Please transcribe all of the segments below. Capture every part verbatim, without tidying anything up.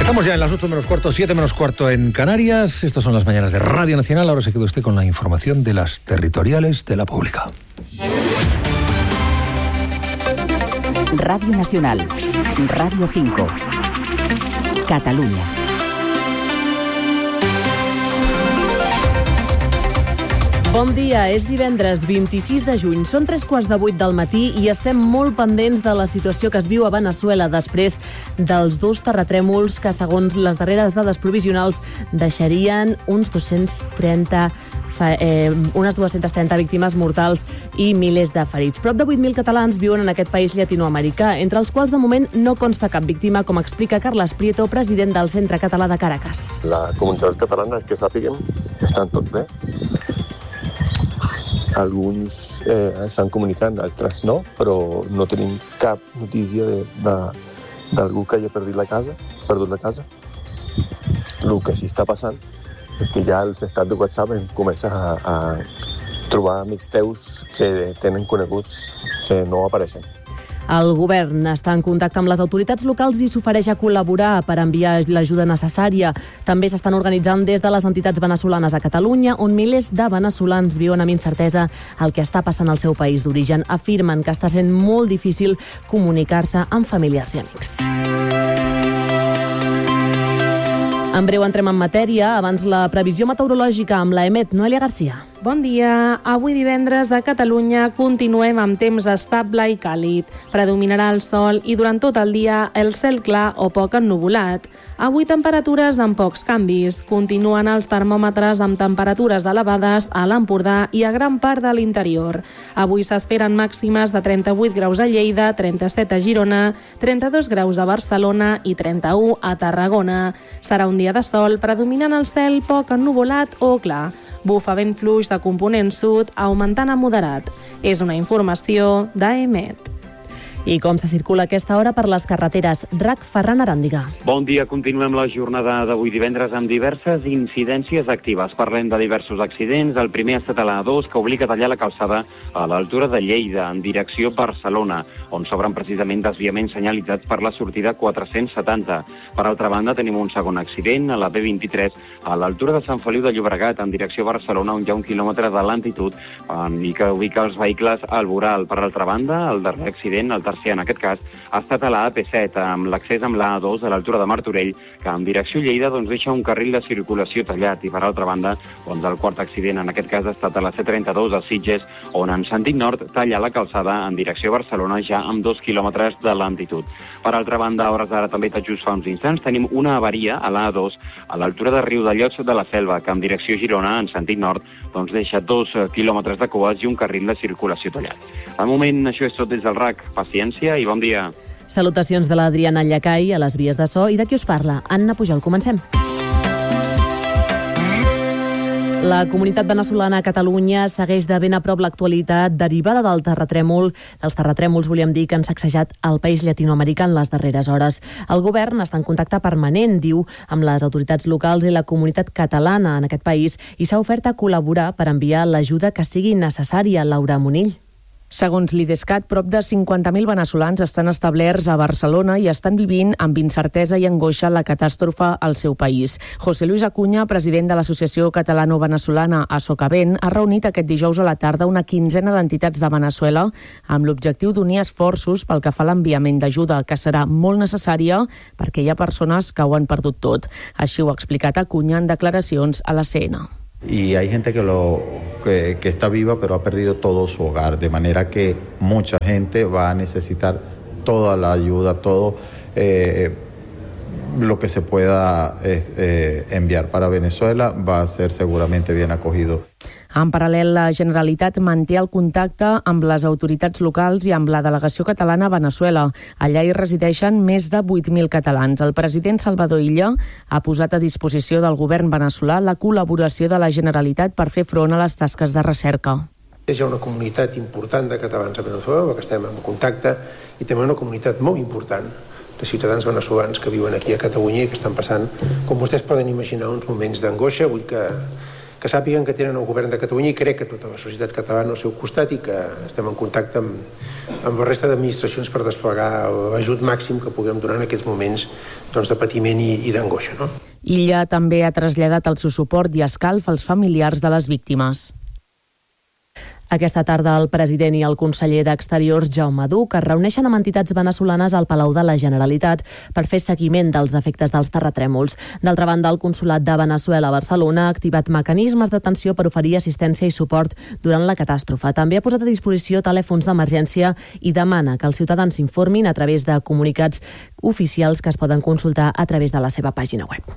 Estamos ya en las ocho menos cuarto, siete menos cuarto en Canarias. Estas son las mañanas de Radio Nacional. Ahora se queda usted con la información de las territoriales de la pública. Radio Nacional, Radio cinco, Catalunya. Bon dia, és divendres vint-i-sis de juny. Són tres quarts de vuit del matí i estem molt pendents de la situació que es viu a Veneçuela després dels dos terratrèmols que, segons les darreres dades provisionals, deixarien uns dos-cents trenta, eh, unes dues-centes trenta víctimes mortals i milers de ferits. Prop de vuit mil catalans viuen en aquest país llatinoamericà, entre els quals de moment no consta cap víctima, com explica Carles Prieto, president del Centre Català de Caracas. La comunitat catalana, que sàpiguem, estan tots bé. Alguns eh, estan comunicant, altres no, però no tenim cap notícia de, de, d'algú que hagi perdut la casa, perdut la casa. El que sí està passant és que ja els estats de WhatsApp em comença a, a trobar amics teus que tenen coneguts que no apareixen. El govern està en contacte amb les autoritats locals i s'ofereix a col·laborar per enviar l'ajuda necessària. També s'estan organitzant des de les entitats veneçolanes a Catalunya, on milers de veneçolans viuen amb incertesa el que està passant al seu país d'origen. Afirmen que està sent molt difícil comunicar-se amb familiars i amics. En breu entrem en matèria. Abans la previsió meteorològica amb la EMET. Noelia Garcia. Bon dia. Avui divendres a Catalunya continuem amb temps estable i càlid. Predominarà el sol i durant tot el dia el cel clar o poc ennuvolat. Avui temperatures amb pocs canvis. Continuen els termòmetres amb temperatures elevades a l'Empordà i a gran part de l'interior. Avui s'esperen màximes de trenta-vuit graus a Lleida, trenta-set a Girona, trenta-dos graus a Barcelona i trenta-u a Tarragona. Serà un dia de sol, predominant el cel poc ennuvolat o clar. Bufa vent fluix de component sud, augmentant a moderat. És una informació d'EMET. I com se circula aquesta hora per les carreteres? RAC Ferran Aràndiga. Bon dia, continuem la jornada d'avui divendres amb diverses incidències actives. Parlem de diversos accidents. El primer ha estat a la A dos, que obliga a tallar la calçada a l'altura de Lleida, en direcció Barcelona, on s'obren precisament desviaments senyalitzats per la sortida quatre-cents setanta. Per altra banda, tenim un segon accident a la B vint-i-tres, a l'altura de Sant Feliu de Llobregat, en direcció Barcelona, on hi ha un quilòmetre de lentitud i que ubica els vehicles al voral. Per altra banda, el darrer accident, el tercer en aquest cas, ha estat a la A P set, amb l'accés amb la A dos a l'altura de Martorell, que en direcció Lleida doncs, deixa un carril de circulació tallat. I per altra banda, doncs, el quart accident en aquest cas ha estat a la C trenta-dos a Sitges, on en sentit nord talla la calçada en direcció Barcelona ja amb dos quilòmetres de lentitud. Per altra banda, a hores d'ara també tot just fa uns instants, tenim una avaria a la A dos a l'altura de Riudellots de la Selva, que en direcció Girona, en sentit nord, doncs deixa dos quilòmetres de cues i un carril de circulació tallat. Al moment, això és tot des del RAC. Paciència i bon dia. Salutacions de l'Adriana Llacai a les vies de so i de qui us parla, Anna Pujol. Comencem. La comunitat veneçolana a Catalunya segueix de ben a prop l'actualitat derivada del terratrèmol, dels terratrèmols, volíem dir, que han sacsejat el país llatinoamericà en les darreres hores. El govern està en contacte permanent, diu, amb les autoritats locals i la comunitat catalana en aquest país i s'ha ofert a col·laborar per enviar l'ajuda que sigui necessària. Laura Monill. Segons l'Idescat, prop de cinquanta mil veneçolans estan establerts a Barcelona i estan vivint amb incertesa i angoixa la catàstrofe al seu país. José Luis Acuña, president de l'Associació Catalano-Venezolana a Socavent, ha reunit aquest dijous a la tarda una quinzena d'entitats de Veneçuela amb l'objectiu d'unir esforços pel que fa a l'enviament d'ajuda, que serà molt necessària perquè hi ha persones que ho han perdut tot. Així ho ha explicat Acuña en declaracions a la C N. Y hay gente que, lo, que, que está viva pero ha perdido todo su hogar, de manera que mucha gente va a necesitar toda la ayuda, todo eh, lo que se pueda eh, enviar para Venezuela va a ser seguramente bien acogido. En paral·lel, la Generalitat manté el contacte amb les autoritats locals i amb la delegació catalana a Veneçuela. Allà hi resideixen més de vuit mil catalans. El president Salvador Illa ha posat a disposició del govern veneçolà la col·laboració de la Generalitat per fer front a les tasques de recerca. Hi ha una comunitat important de catalans a Veneçuela, que estem en contacte, i també una comunitat molt important de ciutadans veneçolans que viuen aquí a Catalunya i que estan passant, com vostès poden imaginar, uns moments d'angoixa. Vull que que sàpiguen que tenen el govern de Catalunya i crec que tota la societat catalana al seu costat i que estem en contacte amb, amb la resta d'administracions per desplegar l'ajut màxim que puguem donar en aquests moments doncs, de patiment i, i d'angoixa. No? Illa també ha traslladat el seu suport i escalf als familiars de les víctimes. Aquesta tarda el president i el conseller d'Exteriors, Jaume Duch, es reuneixen amb entitats venezolanes al Palau de la Generalitat per fer seguiment dels efectes dels terratrèmols. D'altra banda, el Consolat de Veneçuela a Barcelona ha activat mecanismes d'atenció per oferir assistència i suport durant la catàstrofe. També ha posat a disposició telèfons d'emergència i demana que els ciutadans s'informin a través de comunicats oficials que es poden consultar a través de la seva pàgina web.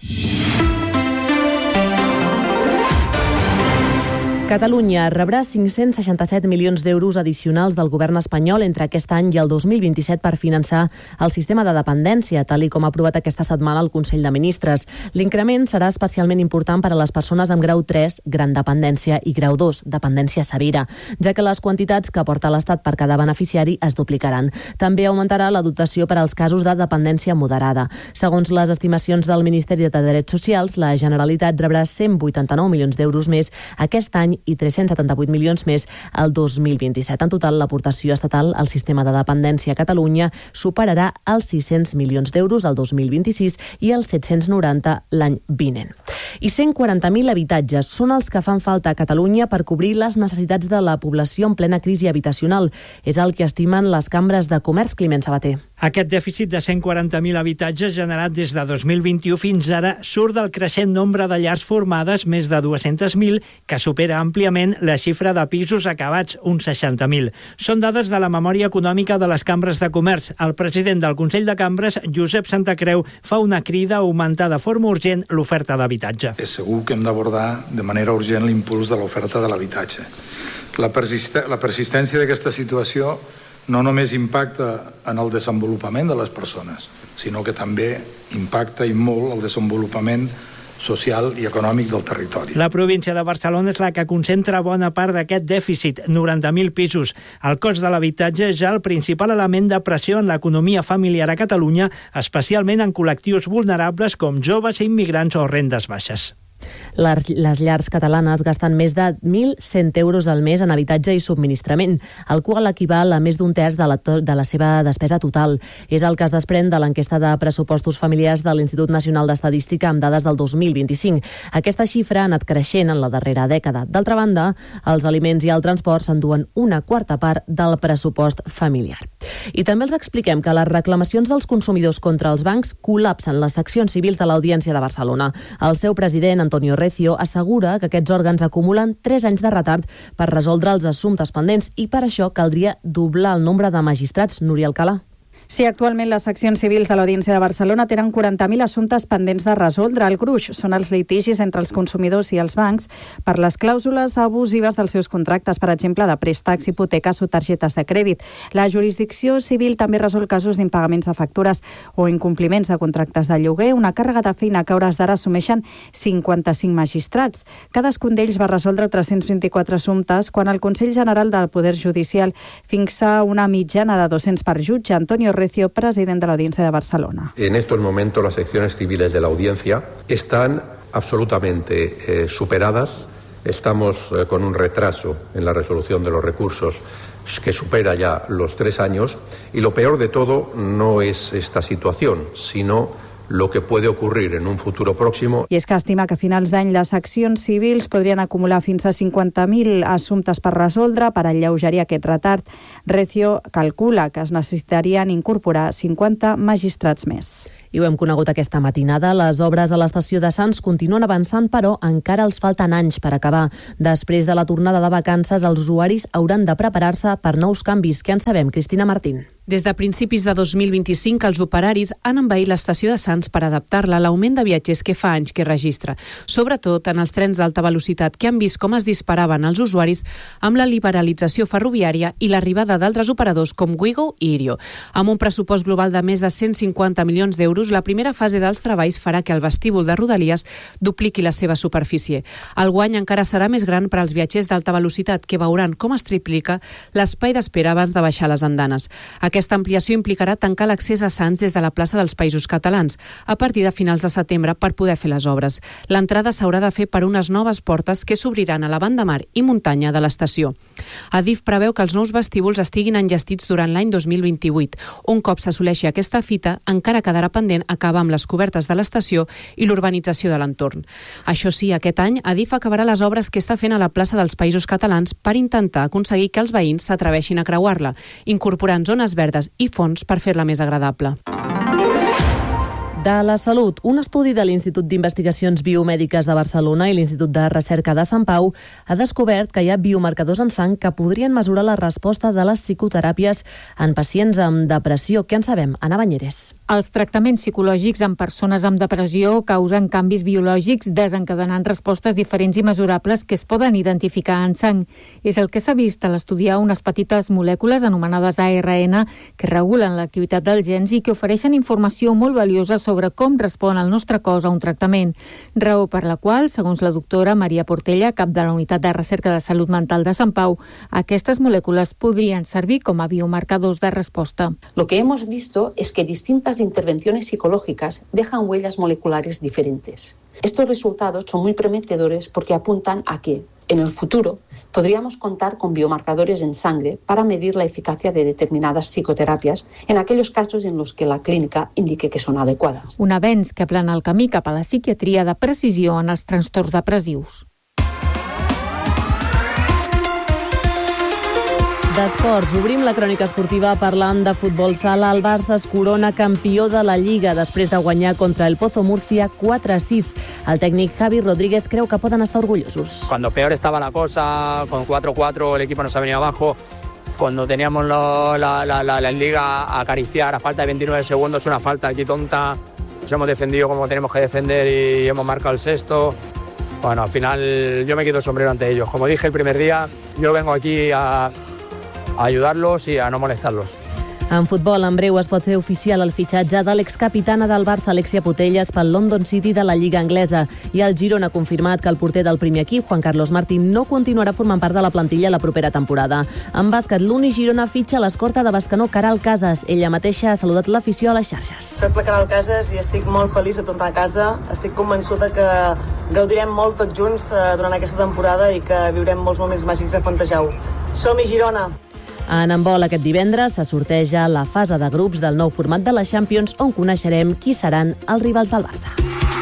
Catalunya rebrà cinc-cents seixanta-set milions d'euros addicionals del govern espanyol entre aquest any i el dos mil vint-i-set per finançar el sistema de dependència, tal i com ha aprovat aquesta setmana el Consell de Ministres. L'increment serà especialment important per a les persones amb grau tres, gran dependència, i grau dos, dependència severa, ja que les quantitats que aporta l'Estat per cada beneficiari es duplicaran. També augmentarà la dotació per als casos de dependència moderada. Segons les estimacions del Ministeri de Drets Socials, la Generalitat rebrà cent vuitanta-nou milions d'euros més aquest any i tres-cents setanta-vuit milions més el dos mil vint-i-set. En total, l'aportació estatal al sistema de dependència a Catalunya superarà els sis-cents milions d'euros el dos mil vint-i-sis i els set-cents noranta l'any vinent. I cent quaranta mil habitatges són els que fan falta a Catalunya per cobrir les necessitats de la població en plena crisi habitacional. És el que estimen les cambres de comerç. Climent Sabater. Aquest dèficit de cent quaranta mil habitatges generat des de dos mil vint-i-u fins ara surt del creixent nombre de llars formades, més de dues-centes mil, que supera àmpliament la xifra de pisos acabats, uns seixanta mil. Són dades de la memòria econòmica de les cambres de comerç. El president del Consell de Cambres, Josep Santacreu, fa una crida a augmentar de forma urgent l'oferta d'habitatge. És segur que hem d'abordar de manera urgent l'impuls de l'oferta de l'habitatge. La, persist la persistència d'aquesta situació no només impacta en el desenvolupament de les persones, sinó que també impacta i molt el desenvolupament social i econòmic del territori. La província de Barcelona és la que concentra bona part d'aquest dèficit, noranta mil pisos. El cost de l'habitatge és ja el principal element de pressió en l'economia familiar a Catalunya, especialment en col·lectius vulnerables com joves, immigrants o rendes baixes. Les, les llars catalanes gasten més de mil cent euros al mes en habitatge i subministrament, el qual equival a més d'un terç de la, de la seva despesa total. És el que es desprèn de l'enquesta de pressupostos familiars de l'Institut Nacional d'Estadística amb dades del dos mil vint-i-cinc. Aquesta xifra ha anat creixent en la darrera dècada. D'altra banda, els aliments i el transport s'enduen una quarta part del pressupost familiar. I també els expliquem que les reclamacions dels consumidors contra els bancs col·lapsen les seccions civils de l'Audiència de Barcelona. El seu president, Antonio Recio, assegura que aquests òrgans acumulen tres anys de retard per resoldre els assumptes pendents i per això caldria doblar el nombre de magistrats. Núria Alcalà. Sí, actualment les seccions civils de l'Audiència de Barcelona tenen quaranta mil assumptes pendents de resoldre. El gruix són els litigis entre els consumidors i els bancs per les clàusules abusives dels seus contractes, per exemple, de préstecs, hipoteques o targetes de crèdit. La jurisdicció civil també resol casos d'impagaments de factures o incompliments de contractes de lloguer, una càrrega de feina que a hores d'ara assumeixen cinquanta-cinc magistrats. Cadascun d'ells va resoldre tres-cents vint-i-quatre assumptes quan el Consell General del Poder Judicial fixa una mitjana de dos-cents per jutge. Antonio Recio, presidente de la Audiencia de Barcelona. En estos momentos las secciones civiles de la Audiencia están absolutamente eh, superadas. Estamos eh, con un retraso en la resolución de los recursos que supera ya los tres años y lo peor de todo no es esta situación, sino lo que puede ocurrir en un futuro próximo. I és que estima que a finals d'any les seccions civils podrien acumular fins a cinquanta mil assumptes per resoldre. Per alleugerir aquest retard, Recio calcula que es necessitarien incorporar cinquanta magistrats més. I ho hem conegut aquesta matinada. Les obres a l'estació de Sants continuen avançant, però encara els falten anys per acabar. Després de la tornada de vacances, els usuaris hauran de preparar-se per nous canvis. Què en sabem, Cristina Martín? Des de principis de dos mil vint-i-cinc, els operaris han envaït l'estació de Sants per adaptar-la a l'augment de viatgers que fa anys que registra, sobretot en els trens d'alta velocitat, que han vist com es disparaven els usuaris amb la liberalització ferroviària i l'arribada d'altres operadors com Wigo i Irio. Amb un pressupost global de més de cent cinquanta milions d'euros, la primera fase dels treballs farà que el vestíbul de Rodalies dupliqui la seva superfície. El guany encara serà més gran per als viatgers d'alta velocitat, que veuran com es triplica l'espai d'espera abans de baixar les andanes. Aquesta ampliació implicarà tancar l'accés a Sants des de la plaça dels Països Catalans a partir de finals de setembre per poder fer les obres. L'entrada s'haurà de fer per unes noves portes que s'obriran a la banda mar i muntanya de l'estació. Adif preveu que els nous vestíbuls estiguin enllestits durant l'any dos mil vint-i-vuit. Un cop s'assoleixi aquesta fita, encara quedarà pendent acabar amb les cobertes de l'estació i l'urbanització de l'entorn. Això sí, aquest any Adif acabarà les obres que està fent a la plaça dels Països Catalans per intentar aconseguir que els veïns s'atreveixin a creuar-la, incorporant zones verdes i fonts per fer-la més agradable. De la salut, un estudi de l'Institut d'Investigacions Biomèdiques de Barcelona i l'Institut de Recerca de Sant Pau ha descobert que hi ha biomarcadors en sang que podrien mesurar la resposta de les psicoteràpies en pacients amb depressió. Què en sabem? Ana Banyeres. Els tractaments psicològics en persones amb depressió causen canvis biològics desencadenant respostes diferents i mesurables que es poden identificar en sang. És el que s'ha vist a l'estudiar unes petites molècules anomenades A R N que regulen l'activitat dels gens i que ofereixen informació molt valiosa sobre sobre com respon el nostre cos a un tractament, raó per la qual, segons la doctora Maria Portella, cap de la Unitat de Recerca de Salut Mental de Sant Pau, aquestes molècules podrien servir com a biomarcadors de resposta. Lo que hemos visto es que distintas intervenciones psicológicas dejan huellas moleculares diferentes. Estos resultados son muy prometedores porque apuntan a que, en el futuro, podríamos contar con biomarcadores en sangre para medir la eficacia de determinadas psicoterapias en aquellos casos en los que la clínica indique que son adecuadas. Un avenç que aplana el camí cap a la psiquiatria de precisió en els trastorns depressius. D'esports, obrim la crònica esportiva parlant de futbol sala. El Barça es corona campió de la Lliga després de guanyar contra el Pozo Murcia quatre a sis. El tècnic Javi Rodríguez creu que poden estar orgullosos. Cuando peor estaba la cosa, con cuatro cuatro el equipo nos ha venido abajo. Cuando teníamos lo, la, la, la, la Liga a acariciar a falta de veintinueve segundos, una falta aquí tonta. Nos hemos defendido como tenemos que defender y hemos marcado el sexto. Bueno, al final yo me quito el sombrero ante ellos. Como dije el primer día, yo vengo aquí a... a ayudarlos y a no molestarlos. En futbol, en breu es pot fer oficial el fitxatge de l'excapitana del Barça, Alexia Putellas, pel London City de la Lliga Anglesa. I el Girona ha confirmat que el porter del primer equip, Juan Carlos Martín, no continuarà formant part de la plantilla la propera temporada. En bàsquet, l'Uni Girona fitxa l'escorta de Bescanó Caral Casas. Ella mateixa ha saludat l'afició a les xarxes. Soc la Caral Casas i estic molt feliç de tornar a casa. Estic convençuda que gaudirem molt tots junts durant aquesta temporada i que viurem molts moments màgics a Fontejau. Som-hi, Girona! En handbol, aquest divendres se sorteja la fase de grups del nou format de la Champions, on coneixerem qui seran els rivals del Barça.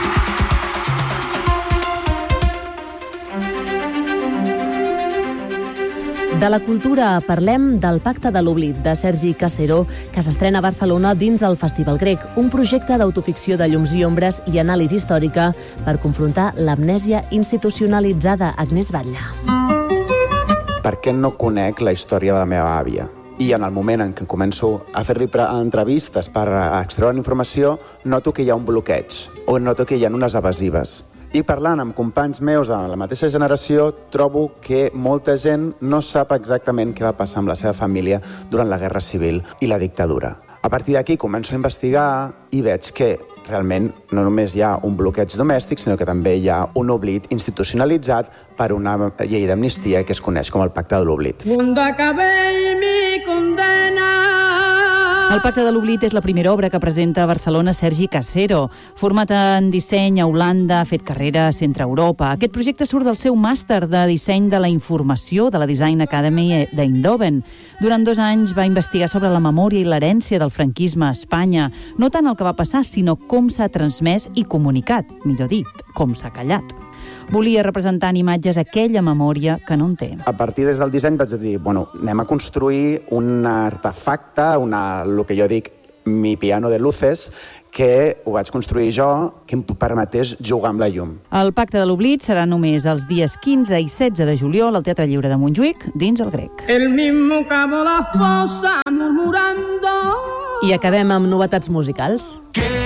De la cultura parlem del Pacte de l'Oblit, de Sergi Casero, que s'estrena a Barcelona dins el Festival Grec, un projecte d'autoficció de llums i ombres i anàlisi històrica per confrontar l'amnèsia institucionalitzada. Agnès Batlle. Per què no conec la història de la meva àvia? I en el moment en què començo a fer-li entrevistes per extreure informació, noto que hi ha un bloqueig, o noto que hi ha unes evasives. I parlant amb companys meus de la mateixa generació, trobo que molta gent no sap exactament què va passar amb la seva família durant la Guerra Civil i la dictadura. A partir d'aquí començo a investigar i veig que realment no només hi ha un bloqueig domèstic, sinó que també hi ha un oblit institucionalitzat per una llei d'amnistia que es coneix com el Pacte de l'Oblit. El Pacte de l'Oblit és la primera obra que presenta a Barcelona Sergi Casero. Format en disseny a Holanda, ha fet carrera a Centre Europa. Aquest projecte surt del seu màster de disseny de la informació de la Design Academy d'Eindhoven. Durant dos anys va investigar sobre la memòria i l'herència del franquisme a Espanya. No tant el que va passar, sinó com s'ha transmès i comunicat, millor dit, com s'ha callat. Volia representar en imatges aquella memòria que no en té. A partir des del disseny vaig dir, bueno, anem a construir un artefacte, una, el que jo dic, mi piano de luces, que ho vaig construir jo, que em permetés jugar amb la llum. El Pacte de l'Oblit serà només els dies quinze i setze de juliol al Teatre Lliure de Montjuïc, dins el Grec. El mismo cabo la fosa murmurando. I acabem amb novetats musicals. Que